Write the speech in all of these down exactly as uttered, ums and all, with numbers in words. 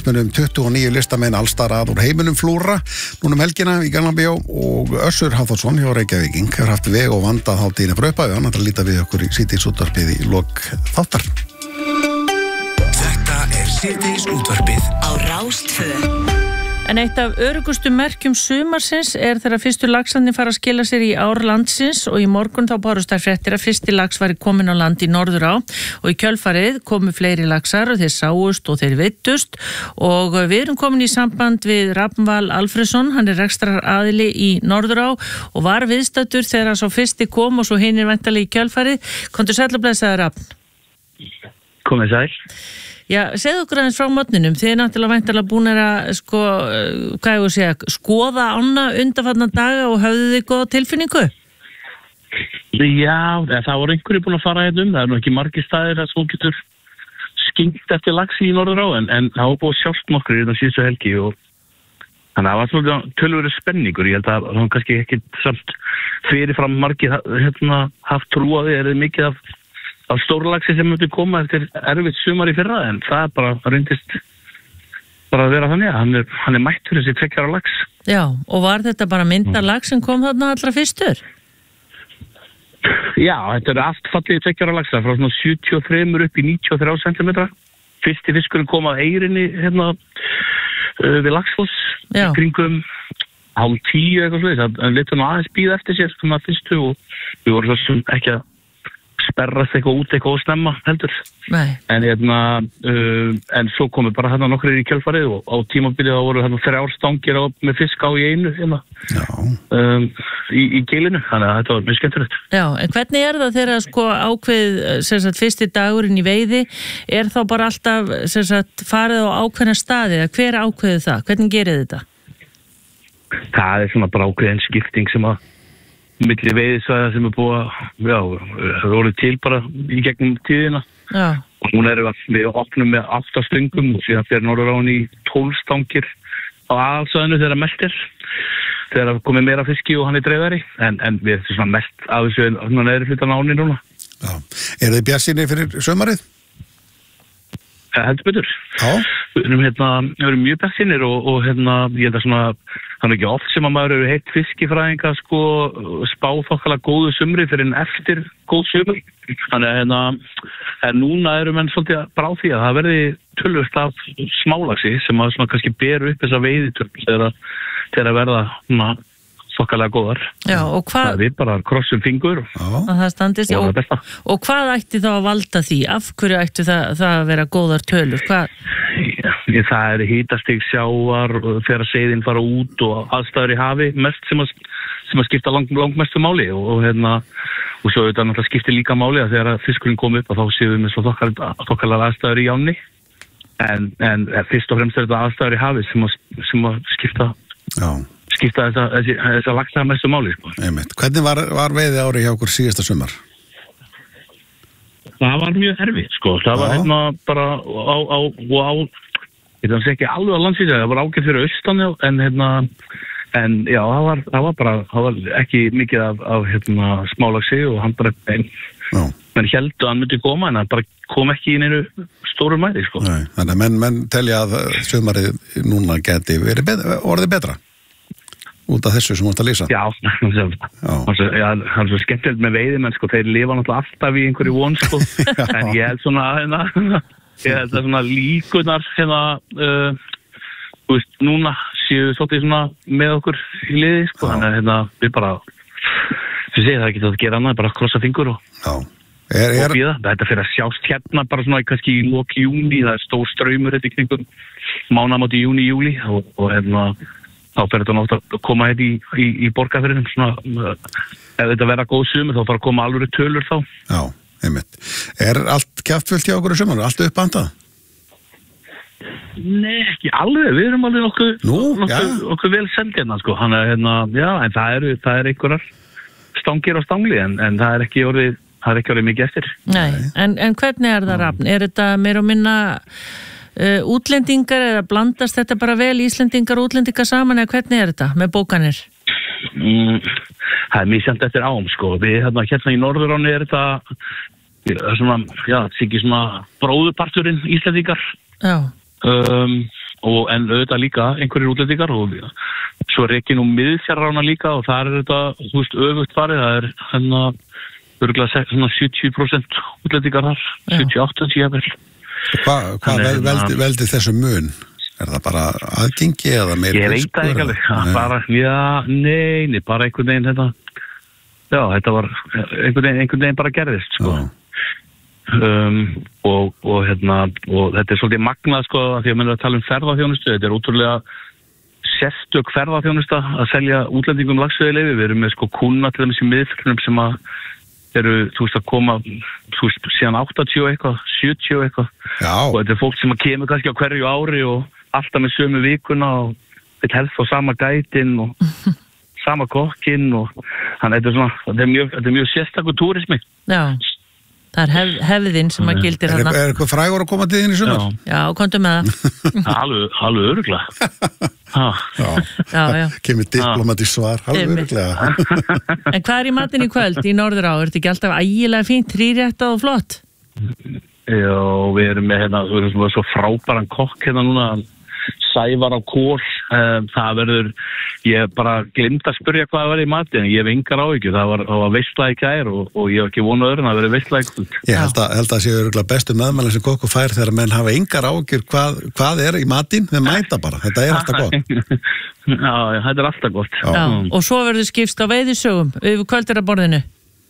Íslandsmönnum tuttugu og níu listamenn allstar að úr heiminum flúra núna um helgina í Gamla bíó og Össur Hafþórsson hjá Reykjavíking hefur haft veg og vandað hátíðina frá upphafi. Hann ætlar að líta við okkur í síðdegisútvarpið í lok þáttar. Þetta er síðdegisútvarpið á Rás tvö. En eitt af öruggustu merkjum sumarsins er þegar fyrstu laxarnir fara að skila sér í ár landsins og í morgun þá bárust þær fréttir að fyrsti lax væri komin á land í Norðurá og í kjölfarið komu fleiri laxar og þeir sáust og þeir veiddust og við erum komin í samband við Rafnval Alfreðsson, hann er rekstraraðili í Norðurá og var viðstaddur þegar sá fyrsti kom og svo hinir væntanlega í kjölfarið. Komdu sæll og blessaður, Rafn. Komið sæl. Já, segðu okkur aðeins frá mótninum. Þið er náttúrulega væntanlega búin að sko, hvað ég voru að segja, skoða ána undanfarna daga og höfðu þið góða tilfinningu? Já, það voru einhverju búin að fara hérna um. Það er nú ekki margir staðir að svo getur skinkt eftir laxi í Norðurá en, en það var búin að sjást nokkur í þetta síðustu helgi og þannig að það var svolítið tölvöru spenningur. Ég held að það var kannski ekki samt fyrirfram margir hérna, haft trúaði er mikið af af stórlaxi sem myndi koma eftir erfitt sumar í fyrra en það er bara reyndist bara að vera þannig að hann er, hann er mættur þessi tveggja ára lax. Já, og var þetta bara myndarlax sem kom þarna allra fyrstur? Já, þetta er allt fallið tveggja ára laxa frá svona sjötíu og þrjú upp í níutíu og þrjú sentimetra. Fyrsti fiskurinn kom að Eyrinni hérna uh, við Laxfoss í kringum hálf tíu eitthvað slúið. Það letur nú aðeins bíða eftir sér svona fyrstu og við vorum svo ekki að sperrast eitthvað út eitthvað og snemma heldur. Nei. En hérna uh, en svo komið bara hérna nokkrir í kjölfarið og á tímabilið þá voru hérna þrjár stangir á, með fisk á í einu hérna um, í, í gilinu, þannig að þetta var mjög skemmtilegt. Já, en hvernig er það þegar sko ákveð sem sagt fyrsti dagurinn í veiði er þá bara alltaf sem sagt farið á ákveðna staði eða hver ákveði það? Hvernig gerir þetta? Það er svona bara ákveðin skipting sem að milli veiðisvæða sem er búið að, já, það voru til bara í gegnum tíðina. Já. Og núna erum við, við opnum með átta stöngum og síðan fyrir Norðuráin í tólf stangir á aðalsvæðinu þegar mest er. Þegar það komið meira fiski og hann er dreifari, en, en við erum svona mest af þessu svona neðri hlutan áni núna. Já. Er þið bjartsýnir fyrir sömarið? Ja, heldur betur. Já. Við erum, hérna, við erum mjög bjartsýnir og, og hérna, ég held að svona það er ekki oft sem að maður eru heitt fiskifræðinga sko spá þokkalega góðu sumri fyrir en eftir góð sumri. Þannig að hérna, en núna erum við svolítið bara á því að það verði tölvöld af smálaxi sem að svona kannski beru upp þessa veiðitöfl þegar, þegar að verða svona þokkalega góðar. Já, og hvað? Það er við bara krossum fingur og, og það standist. Og, og, og hvað ætti þá að valda því? Af hverju ætti það, það að vera góðar tölur? Hvað? Já, það er hitastig sjávar þegar seiðin fara út og aðstæður í hafi mest sem að, sem að skipta lang, langmestu máli og, og hérna og svo þetta náttúrulega skiptir líka máli að þegar fiskurinn kom upp að þá séum við með svo þokkalega aðstæður í ánni en, en fyrst og fremst er þetta aðstæður í hafi sem að, sem að skipta Já. skipta þessa, þessa, þessa laxa mestu máli sko. Hvernig var, var veiði ári hjá okkur síðasta sumar? Það var mjög erfitt sko. Það Já. var hérna bara á, á, á ég þannig að ekki alveg á landsvísi, það var ágætt fyrir austan en hérna en já, það var, það var bara það var ekki mikið af, af hérna smálaxi og hann bara en, menn héldu að hann myndi koma en hann bara kom ekki í neinu stóru mæði sko. Nei, þannig að menn, menn telja að sumarið núna geti verið betra, orðið betra út af þessu sem þú ert að lýsa. Já, það er svo skemmtilegt með veiðimenn sko, þeir lifa náttúrulega alltaf í einhverju von sko, en ég held svona hérna, ég held að svona líkunar hérna, uh, þú veist, núna séu svolítið svona með okkur í liði sko, þannig að hérna, við bara þú segir það ekki að gera annað, bara krossa fingur og, er, er... og bíða, þetta fyrir að sjást hérna bara svona kannski í lok júni, það er stór straumur þetta í kringum mánaðamóti júni, júli og, og hérna þá fyrir þetta nátt að koma hérna í, í, í borgarfyrirnum svona, ef þetta verða góð sumur þá fara að koma alveg tölur þá. Já, einmitt. Er allt kjaftfullt hjá okkur í sumar? Allt uppbandað? Nei, ekki alveg. Við erum alveg okkur, Nú, okkur, okkur vel seld hérna, sko. Hann er hérna, já, en það eru, það er einhverjar stangir á stangli, en, en það er ekki orðið, það er ekki orðið mikið eftir. Nei, en, en hvernig er það, Rafn? Er þetta meira og minna Uh, útlendingar eða blandast þetta bara vel Íslendingar og útlendingar saman eða hvernig er þetta með bókanir? Mm, það er misjant eftir ám sko. Við hérna, hérna í Norðuráni er þetta það er svona, já, þetta er ekki svona bróðuparturinn Íslendingar Já. Um, og en auðvitað líka einhverjir útlendingar og svo er ekki nú miðfjarrána líka og það er þetta, þú veist, öfugt farið, það er hérna örgulega svona sjötíu prósent útlendingar þar, sjötíu til áttatíu jafnvel. Hvað hva vel, veldi, veldi þessu mun? Er það bara aðgengi eða meira? Ég veit það ekki alveg, bara, já, nei, nei, bara einhvern veginn þetta, já, þetta var einhvern veginn, einhvern veginn bara gerðist, sko. Um, og, og hérna, og þetta er svolítið magnað, sko, að því að menn er að tala um ferðaþjónustu, þetta er ótrúlega sérstök ferðaþjónusta að selja útlendingum laxveiðileyfi, við erum með sko kúnna til dæmis í miðfjörðunum sem að eru, þú veist, að koma, þú veist, síðan áttatíu eitthvað, sjötíu eitthvað. Já. Og þetta er fólk sem að kemur kannski á hverju ári og alltaf með sömu vikuna og vil helst á sama gætin og sama kokkinn og þannig að þetta er svona, þetta er mjög, þetta er mjög sérstakur túrismi. Já, það er hef, hefðin sem að gildir hana. Er eitthvað frægur að koma til þín í sumar? Já, já, komdu með það. Alveg, alveg öruglega. Já, já, já. Kemur diplomatís svar, alveg öruglega. En hvað er í matinn í kvöld í Norðurá? Er þetta ekki alltaf ægilega fínt, þríréttað og flott? Já, við erum með hérna, við erum með svo frábæran kokk hérna núna, Sævar á kól, um, það verður, ég bara glemt að spyrja hvað það var í matinn, ég hef engar áhyggjur, það var, var veisla í gær og, og ég hef ekki vonað öðrun að verður veisla í kvöld. Ég held að, held að séu örgulega bestu meðmælinn sem kokkur fær þegar menn hafa engar áhyggjur hvað, hvað er í matinn, þeir mæta bara, þetta er alltaf gott. Já, þetta er alltaf gott. Já. Já. Og svo verður skipst á veiðisögum yfir kvöldiraborðinu.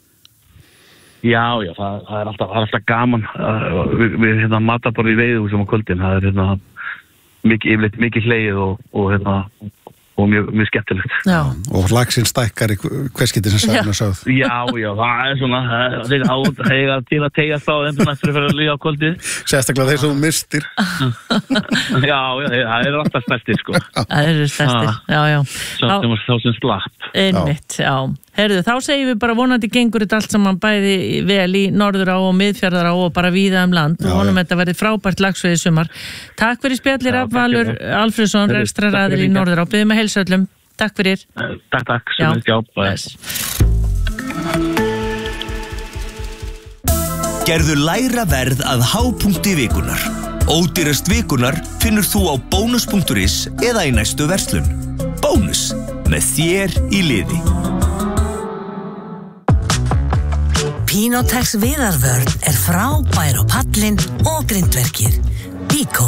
Já, já, það, það, er alltaf, það er alltaf gaman, við, við hérna mataborð í veiðihúsum á kvöldin, það er hérna mikið, yfirleitt mikið hlegið og, og, hérna, og mjög, mjög skemmtilegt. Já. Og laxinn stækkar í hverskiti sem Sæna sögð. Já, já, það er svona, það er átt að til að tegja þá þeim sem næstur fyrir að líða á kvöldið. Sérstaklega þeir sem mistir. Já, já, það er alltaf stærstir, sko. Það eru stærstir, já, já. Þá, þá sem slapp. Einmitt, já. Herðu, þá segjum við bara vonandi gengur þetta allt saman bæði vel í Norðurá og Miðfjarðará og bara víða um land og vonum þetta verði frábært laxveiði sumar. Takk fyrir spjallir af Valur Alfreðsson, rekstraraðili í Norðurá. Biðum að heilsa öllum. Takk fyrir. Takk, takk. Já. Yes. Gerðu lægra verð að hápunkti vikunar. Ódýrast vikunar finnur þú á bónus punktur is eða í næstu verslun. Bónus, með þér í liði. Pinotex viðarvörn er frábær á pallinn og grindverkið. Bíkó.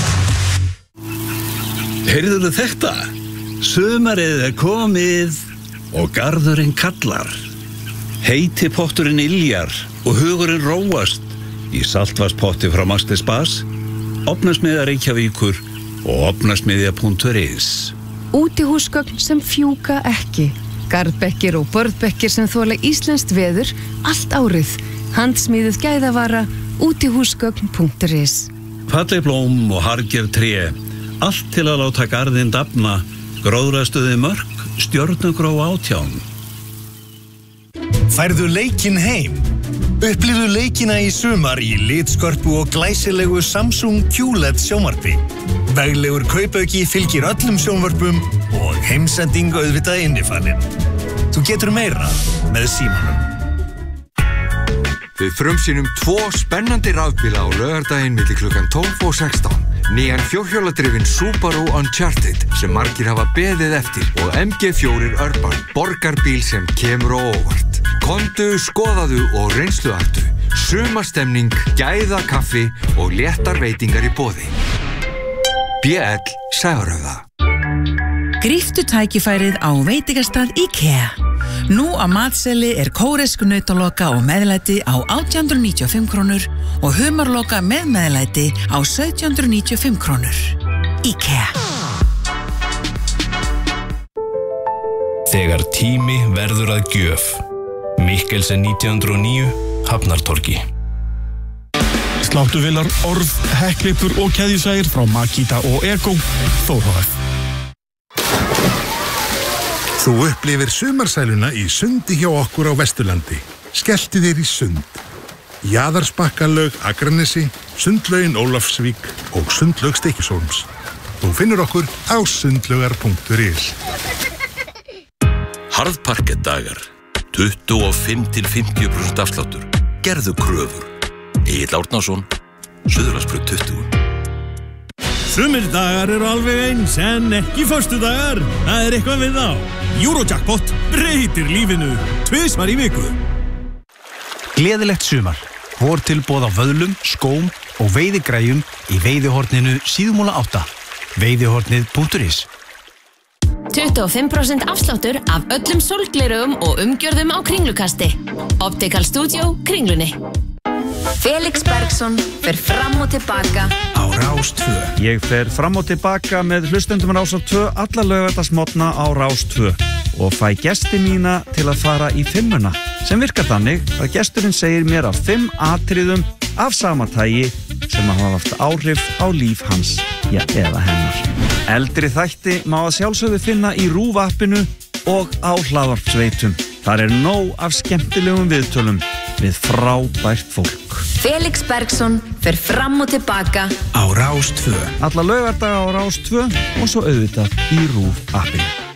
Heyrðuðu þetta? Sumarið er komið og garðurinn kallar. Heiti potturinn iljar og hugurinn róast í saltvarspotti frá Master Spas, Ofnasmiðja Reykjavíkur og ofnasmiðja punktur is. Útihúsgögn sem fjúka ekki. Garðbekkir og borðbekkir sem þola íslenskt veður allt árið. Handsmíðuð gæðavara, útihúsgögn punktur is. Falleg blóm og harger tré, allt til að láta garðinn dafna, gróðrastuði mörk, stjörnugró átján. Færðu leikinn heim? Upplifðu leikina í sumar í litskörpu og glæsilegu Samsung Q L E D sjónvarpi. Veglegur kaupauki fylgir öllum sjónvörpum og heimsending auðvitað innifalinn. Þú getur meira með símanum. Við frumsýnum tvo spennandi rafbíla á laugardaginn milli klukkan tólf og sextán. Nýjan fjórhjóladrifinn Subaru Uncharted sem margir hafa beðið eftir og M G fjórir Urban, borgarbíl sem kemur á óvart. Komdu, skoðaðu og reynsluaktu. Sumarstemning, gæða kaffi og léttar veitingar í boði. B L Sævarhöfða. Gríptu tækifærið á veitingastað IKEA. Nú á matseli er kóresku nautaloka og meðlæti á átján hundruð níutíu og fimm krónur og humarloka með meðlæti á sautján hundruð níutíu og fimm krónur. IKEA. Þegar tími verður að gjöf. Mikkelsen nítján hundruð og níu, Hafnartorgi. Sláttuvélar, orð, hekklippur og keðjusægir frá Makita og Ego, Þórhf. Þú upplifir sumarsæluna í sundi hjá okkur á Vesturlandi. Skelltu þér í sund. Jaðarsbakkalög Akranesi, sundlaugin Ólafsvík og sundlaug Stykkishólms. Þú finnur okkur á sundlaugar punktur is. Harðparkett dagar. tuttugu og fimm til fimmtíu prósent afsláttur. Gerðu kröfur. Egill Árnason, Suðurlandsbraut tuttugu. Sumir dagar eru alveg eins en ekki föstudagar. Það er eitthvað við þá. Eurojackpot breytir lífinu tvisvar í viku. Gleðilegt sumar. Vor tilboð á vöðlum, skóm og veiðigræjum í veiðihorninu síðumúla átta. veiðihornið punktur is. tuttugu og fimm prósent afsláttur af öllum sólglerugum og umgjörðum á Kringlukasti. Optical Studio, Kringlunni. Felix Bergsson fer fram og tilbaka á Rás tvö. Ég fer fram og tilbaka með hlustendum Rásar tvö alla laugardagsmorgna á Rás tvö og fæ gesti mína til að fara í fimmuna sem virkar þannig að gesturinn segir mér af fimm atriðum af sama tagi sem hafa haft áhrif á líf hans, já, eða hennar. Eldri þætti má að sjálfsögðu finna í RÚV appinu og á hlaðvarpsveitum. Þar er nóg af skemmtilegum viðtölum við frábært fólk. Felix Bergsson fer fram og tilbaka á Rás tvö. Alla laugardaga á Rás tvö og svo auðvitað í RÚV appinu.